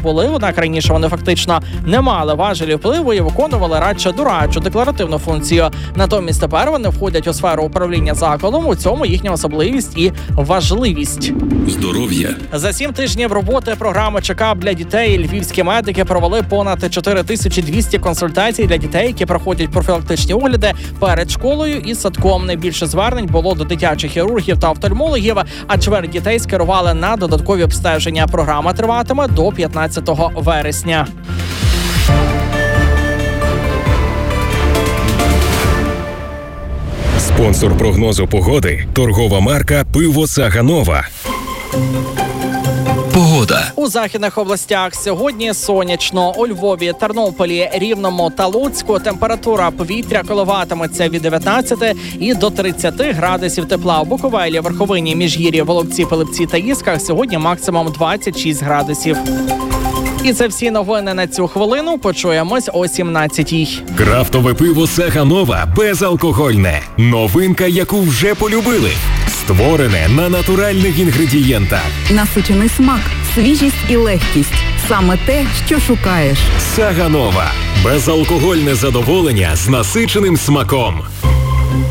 були, однак раніше вони фактично не мали важелі впливу і виконували радше дорадчу декларативну функцію. Натомість тепер вони входять у сферу управління закладом, у цьому їхня особливість і важливість. Здоров'я. За 7 тижнів роботи програми «Чекап» для дітей львівські медики провели понад 4200 консультацій для дітей, які проходять профілактичні огляди перед школою і садком. Найбільше звернень було до дитячих хірургів та офтальмологів, а чверть дітей скерували на додаткові обстеження. Програма триватиме до 15 вересня. Спонсор прогнозу погоди – торгова марка «Пиво Саганова». Погода. У західних областях сьогодні сонячно. У Львові, Тернополі, Рівному та Луцьку температура повітря коливатиметься від 19 і до 30 градусів тепла. У Буковелі, Верховині, Міжгір'ї, Воловці, Пилипці та Ісках сьогодні максимум 26 градусів. І це всі новини на цю хвилину. Почуємось о 17-й. Крафтове пиво Саганова безалкогольне. Новинка, яку вже полюбили. Створене на натуральних інгредієнтах. Насичений смак, свіжість і легкість. Саме те, що шукаєш. Саганова. Безалкогольне задоволення з насиченим смаком.